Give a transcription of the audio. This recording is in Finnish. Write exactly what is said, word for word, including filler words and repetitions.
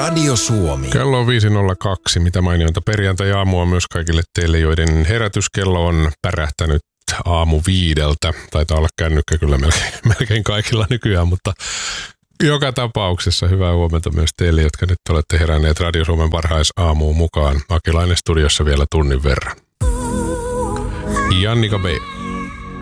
Radio Suomi. Kello on viisi nolla kaksi. Mitä mainiointa perjantai-aamua myös kaikille teille, joiden herätyskello on pärähtänyt aamu viideltä. Taitaa olla kännykkä kyllä melkein, melkein kaikilla nykyään, mutta joka tapauksessa hyvää huomenta myös teille, jotka nyt olette heränneet Radio Suomen varhaisaamuun mukaan. Akilainen studiossa vielä tunnin verran. Jannika B.